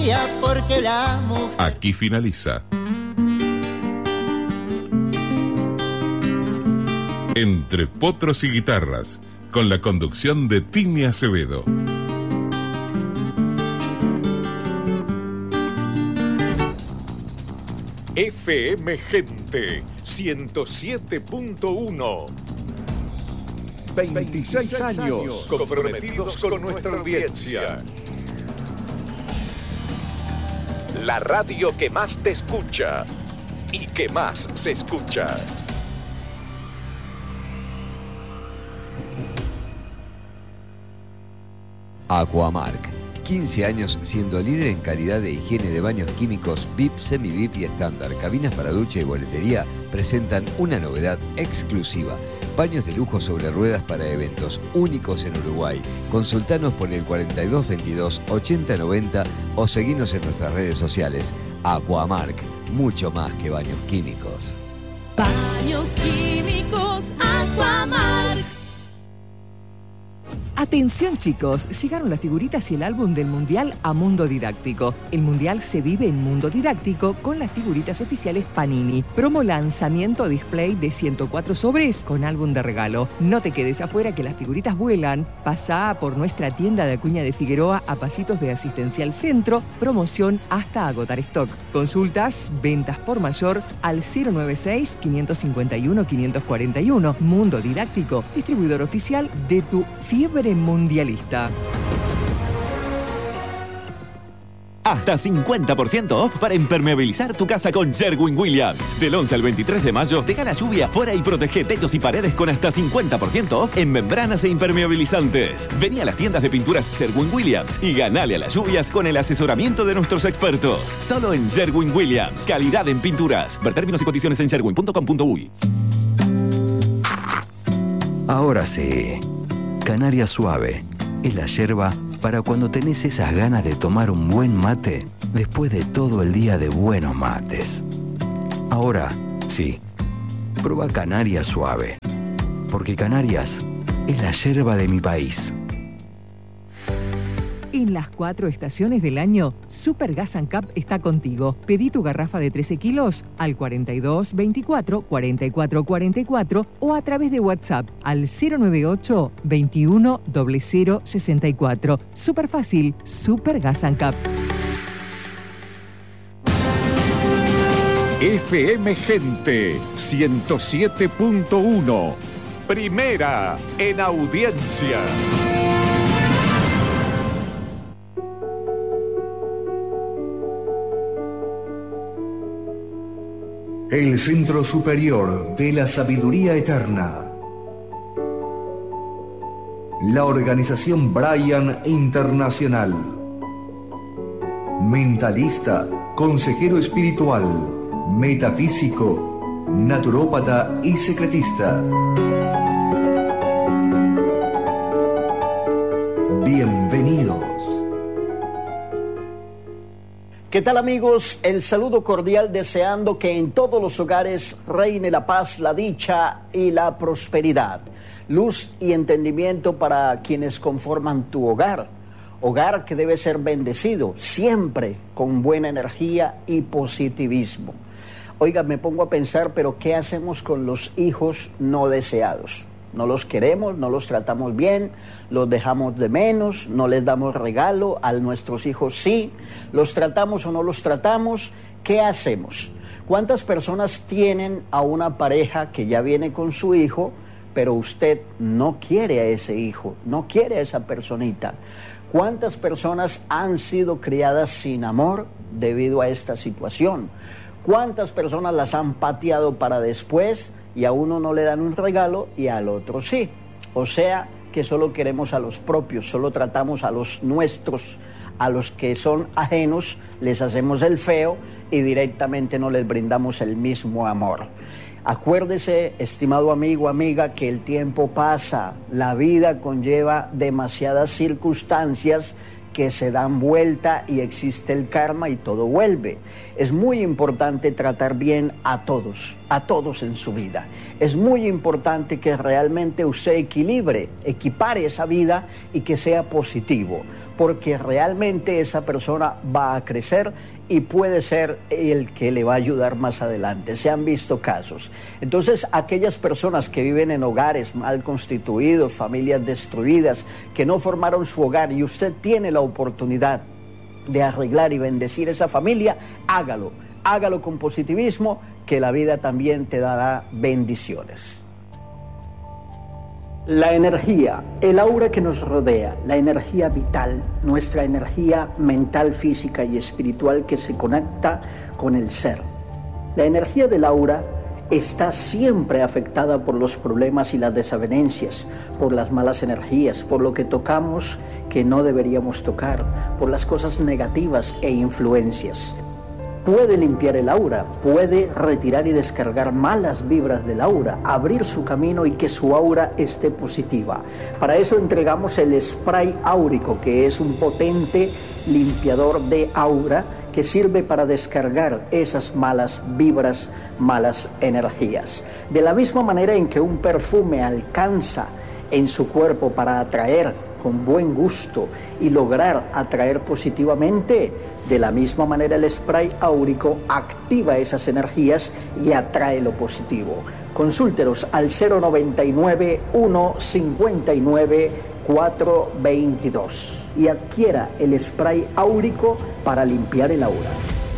Porque la amo. Aquí finaliza Entre Potros y Guitarras, con la conducción de Timi Acevedo. FM Gente 107.1. 26 años comprometidos con nuestra audiencia. La radio que más te escucha y que más se escucha. Aquamark. 15 años siendo líder en calidad de higiene de baños químicos VIP, semi-VIP y estándar. Cabinas para ducha y boletería presentan una novedad exclusiva. Baños de lujo sobre ruedas para eventos únicos en Uruguay. Consultanos por el 4222 8090 o seguinos en nuestras redes sociales. Aquamark, mucho más que baños químicos. Baños químicos Aquamark. Atención chicos, llegaron las figuritas y el álbum del Mundial a Mundo Didáctico. El Mundial se vive en Mundo Didáctico con las figuritas oficiales Panini. Promo lanzamiento display de 104 sobres con álbum de regalo. No te quedes afuera que las figuritas vuelan. Pasá por nuestra tienda de Acuña de Figueroa a pasitos de Asistencial Centro. Promoción hasta agotar stock. Consultas, ventas por mayor al 096-551-541. Mundo Didáctico, distribuidor oficial de tu fiebre mundialista. Hasta 50% off para impermeabilizar tu casa con Sherwin-Williams. Del 11 al 23 de mayo, deja la lluvia afuera y protege techos y paredes con hasta 50% off en membranas e impermeabilizantes. Vení a las tiendas de pinturas Sherwin-Williams y ganale a las lluvias con el asesoramiento de nuestros expertos. Solo en Sherwin-Williams. Calidad en pinturas. Ver términos y condiciones en sherwin.com.uy. Ahora sí. Canaria Suave es la yerba para cuando tenés esas ganas de tomar un buen mate después de todo el día de buenos mates. Ahora sí, prueba Canaria Suave, porque Canarias es la yerba de mi país. En las 4 estaciones del año, Super Gas and Cup está contigo. Pedí tu garrafa de 13 kilos al 42 24 44 44 o a través de WhatsApp al 098 21 00 64. Súper fácil, Super Gas and Cup. FM Gente 107.1. Primera en audiencia. El Centro Superior de la Sabiduría Eterna. La organización Brian Internacional. Mentalista, consejero espiritual, metafísico, naturópata y secretista. Bienvenidos. ¿Qué tal amigos? El saludo cordial deseando que en todos los hogares reine la paz, la dicha y la prosperidad. Luz y entendimiento para quienes conforman tu hogar. Hogar que debe ser bendecido siempre con buena energía y positivismo. Oiga, me pongo a pensar, pero ¿qué hacemos con los hijos no deseados? No los queremos, no los tratamos bien, los dejamos de menos, no les damos regalo, a nuestros hijos sí, los tratamos o no los tratamos, ¿qué hacemos? ¿Cuántas personas tienen a una pareja que ya viene con su hijo, pero usted no quiere a ese hijo, no quiere a esa personita? ¿Cuántas personas han sido criadas sin amor debido a esta situación? ¿Cuántas personas las han pateado para después y a uno no le dan un regalo y al otro sí? O sea, que solo queremos a los propios, solo tratamos a los nuestros, a los que son ajenos, les hacemos el feo y directamente no les brindamos el mismo amor. Acuérdese, estimado amigo, amiga, que el tiempo pasa, la vida conlleva demasiadas circunstancias que se dan vuelta y existe el karma y todo vuelve. Es muy importante tratar bien a todos, a todos en su vida. Es muy importante que realmente usted equipare esa vida y que sea positivo, porque realmente esa persona va a crecer y puede ser el que le va a ayudar más adelante. Se han visto casos. Entonces, aquellas personas que viven en hogares mal constituidos, familias destruidas, que no formaron su hogar y usted tiene la oportunidad de arreglar y bendecir esa familia, hágalo. Hágalo con positivismo, que la vida también te dará bendiciones. La energía, el aura que nos rodea, la energía vital, nuestra energía mental, física y espiritual que se conecta con el ser. La energía del aura está siempre afectada por los problemas y las desavenencias, por las malas energías, por lo que tocamos que no deberíamos tocar, por las cosas negativas e influencias. Puede limpiar el aura, puede retirar y descargar malas vibras del aura, abrir su camino y que su aura esté positiva. Para eso entregamos el spray áurico, que es un potente limpiador de aura que sirve para descargar esas malas vibras, malas energías. De la misma manera en que un perfume alcanza en su cuerpo para atraer con buen gusto y lograr atraer positivamente, de la misma manera el spray áurico activa esas energías y atrae lo positivo. Consúltenos al 099-159-422 y adquiera el spray áurico para limpiar el aura.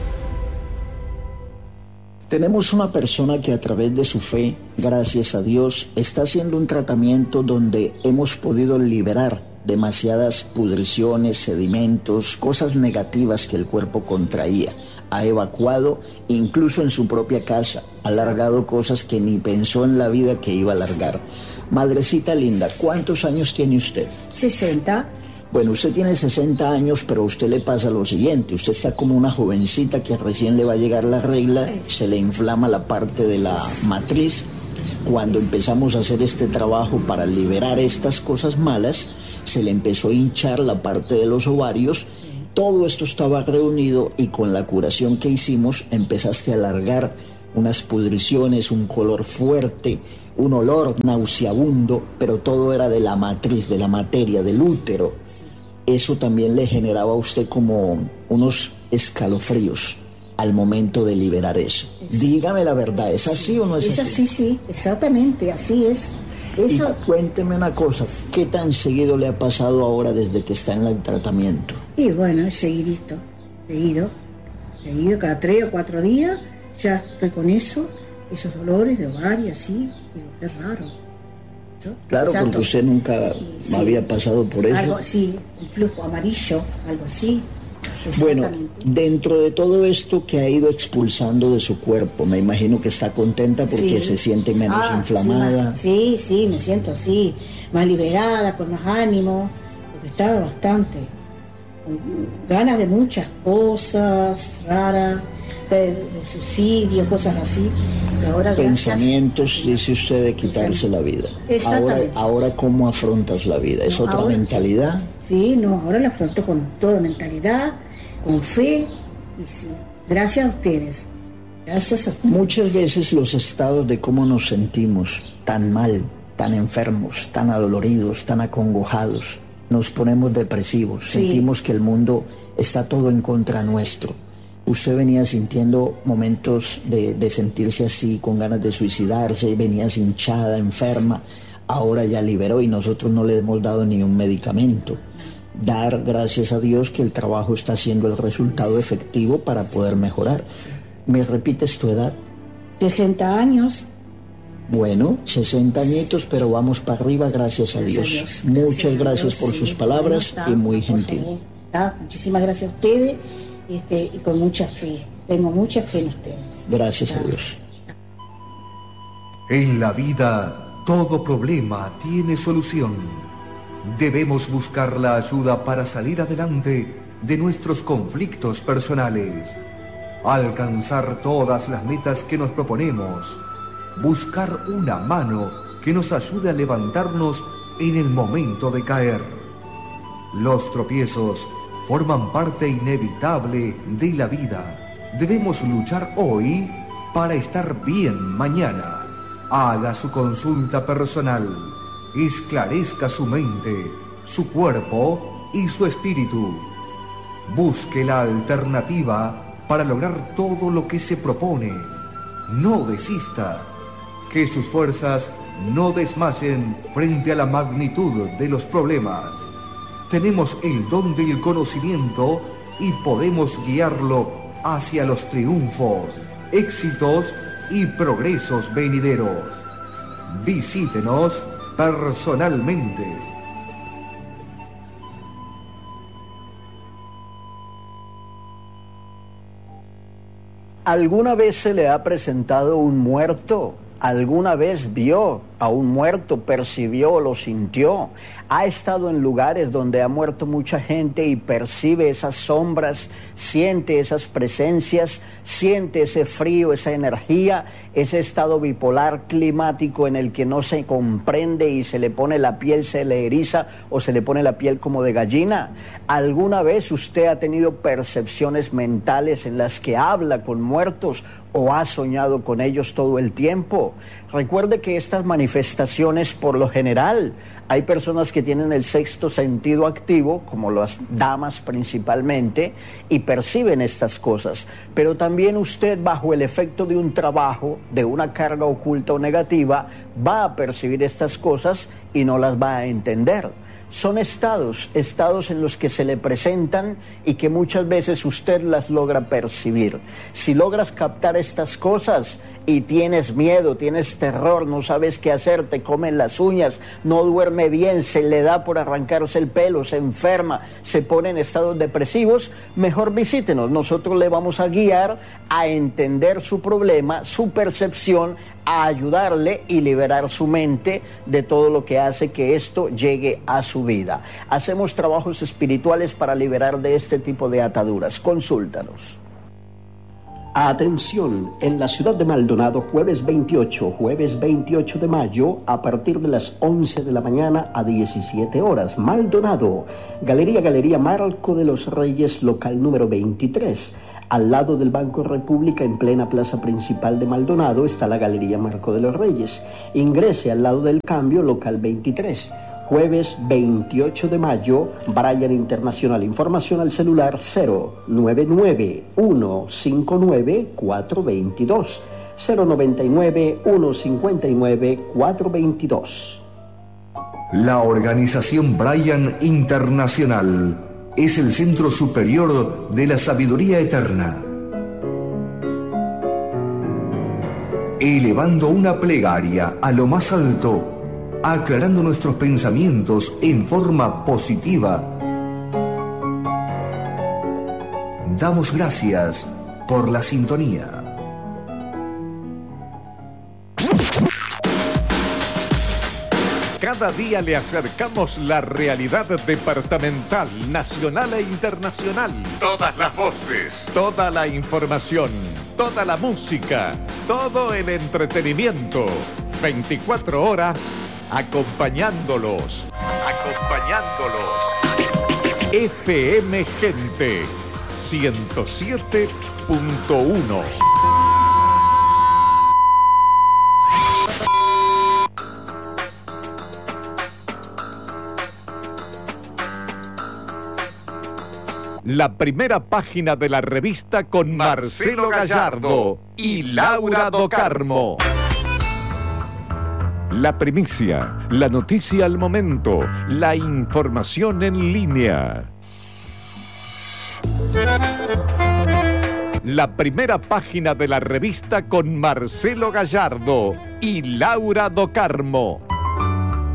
Tenemos una persona que a través de su fe, gracias a Dios, está haciendo un tratamiento donde hemos podido liberar demasiadas pudriciones, sedimentos, cosas negativas que el cuerpo contraía. Ha evacuado, incluso en su propia casa, ha largado cosas que ni pensó en la vida que iba a largar. Madrecita linda, ¿cuántos años tiene usted? 60. Bueno, usted tiene 60 años, pero a usted le pasa lo siguiente. Usted está como una jovencita que recién le va a llegar la regla, se le inflama la parte de la matriz. Cuando empezamos a hacer este trabajo para liberar estas cosas malas, se le empezó a hinchar la parte de los ovarios. Todo esto estaba reunido y con la curación que hicimos empezaste a largar unas pudriciones, un color fuerte, un olor nauseabundo, pero todo era de la matriz, de la materia, del útero. Eso también le generaba a usted como unos escalofríos al momento de liberar eso. Dígame la verdad, ¿es así o no es así? Es así, sí, exactamente, así es. Eso... Y cuénteme una cosa, ¿qué tan seguido le ha pasado ahora desde que está en el tratamiento? Y bueno, seguido, cada 3 o 4 días ya estoy con eso, esos dolores de ovario, así, digo, qué raro. Claro, exacto. Porque usted nunca había pasado por eso. Algo así, un flujo amarillo, algo así. Bueno, dentro de todo esto que ha ido expulsando de su cuerpo, me imagino que está contenta porque se siente menos inflamada. Sí, me siento así, más liberada, con más ánimo, porque estaba bastante, con ganas de muchas cosas raras, de suicidio, cosas así. Y ahora, pensamientos, dice usted, de quitarse la vida. Ahora ¿cómo afrontas la vida? ¿Es otra mentalidad? Sí, ahora la afronto con toda mentalidad, con fe, y sí, gracias a ustedes. Gracias a ustedes. Muchas veces los estados de cómo nos sentimos tan mal, tan enfermos, tan adoloridos, tan acongojados, nos ponemos depresivos, sentimos que el mundo está todo en contra nuestro. Usted venía sintiendo momentos de sentirse así, con ganas de suicidarse, venías hinchada, enferma, ahora ya liberó y nosotros no le hemos dado ni un medicamento. Dar gracias a Dios que el trabajo está haciendo el resultado efectivo para poder mejorar. ¿Me repites tu edad? 60 años. Bueno, 60 añitos, pero vamos para arriba, gracias a Dios. Muchas gracias por sus palabras y muy gentil. Muchísimas gracias a ustedes y con mucha fe. Tengo mucha fe en ustedes. Gracias a Dios. En la vida, todo problema tiene solución. Debemos buscar la ayuda para salir adelante de nuestros conflictos personales, alcanzar todas las metas que nos proponemos, buscar una mano que nos ayude a levantarnos en el momento de caer. Los tropiezos forman parte inevitable de la vida. Debemos luchar hoy para estar bien mañana. Haga su consulta personal, esclarezca su mente, su cuerpo y su espíritu. Busque la alternativa para lograr todo lo que se propone. No desista, que sus fuerzas no desmayen frente a la magnitud de los problemas. Tenemos el don del conocimiento y podemos guiarlo hacia los triunfos, éxitos y progresos venideros. Visítenos personalmente. ¿Alguna vez se le ha presentado un muerto? ¿Alguna vez vio a un muerto, percibió, lo sintió? ¿Ha estado en lugares donde ha muerto mucha gente y percibe esas sombras, siente esas presencias, siente ese frío, esa energía, ese estado bipolar climático en el que no se comprende y se le pone la piel, se le eriza o se le pone la piel como de gallina? ¿Alguna vez usted ha tenido percepciones mentales en las que habla con muertos o ha soñado con ellos todo el tiempo? Recuerde que estas manifestaciones, por lo general, hay personas que tienen el sexto sentido activo, como las damas principalmente, y perciben estas cosas. Pero también usted, bajo el efecto de un trabajo, de una carga oculta o negativa, va a percibir estas cosas y no las va a entender. Son estados en los que se le presentan y que muchas veces usted las logra percibir. Si logras captar estas cosas y tienes miedo, tienes terror, no sabes qué hacer, te comen las uñas, no duerme bien, se le da por arrancarse el pelo, se enferma, se pone en estados depresivos, mejor visítenos. Nosotros le vamos a guiar a entender su problema, su percepción, a ayudarle y liberar su mente de todo lo que hace que esto llegue a su vida. Hacemos trabajos espirituales para liberar de este tipo de ataduras. Consúltanos. Atención, en la ciudad de Maldonado, jueves 28 de mayo, a partir de las 11 de la mañana a 17 horas. Maldonado, Galería Marco de los Reyes, local número 23. Al lado del Banco República, en plena plaza principal de Maldonado, está la Galería Marco de los Reyes. Ingrese al lado del Cambio, local 23. Jueves 28 de mayo, Bryan Internacional. Información al celular 099-159-422. 099-159-422. La organización Bryan Internacional es el centro superior de la sabiduría eterna, elevando una plegaria a lo más alto, aclarando nuestros pensamientos en forma positiva. Damos gracias por la sintonía. Cada día le acercamos la realidad departamental, nacional e internacional. Todas las voces, toda la información, toda la música, todo el entretenimiento. 24 horas acompañándolos. FM Gente 107.1. La primera página de la revista con Marcelo Gallardo y Laura Do Carmo. La primicia, la noticia al momento, la información en línea. La primera página de la revista con Marcelo Gallardo y Laura Do Carmo.